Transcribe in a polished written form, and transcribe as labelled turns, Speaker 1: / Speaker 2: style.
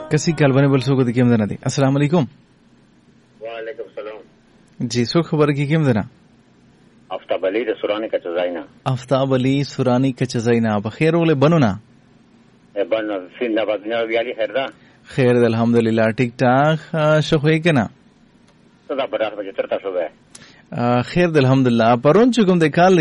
Speaker 1: کسی کالبانه بل سو کو دکیم دنا دی. السلام علیکم.
Speaker 2: وعلیکم السلام.
Speaker 1: جی سو خبر کی کیم دنا؟
Speaker 2: آفتاب علی د سورانی کچزاینا.
Speaker 1: آفتاب علی سورانی کچزاینا. بخیر ول بنونا.
Speaker 2: بن سیندا بدنیا ویالی خیر دا.
Speaker 1: خیر الحمدلله ټیک ټاک شو خوې کنا.
Speaker 2: صدا برابر بجتر تاسو به.
Speaker 1: خیر الحمدلله پرون چې کوم د کال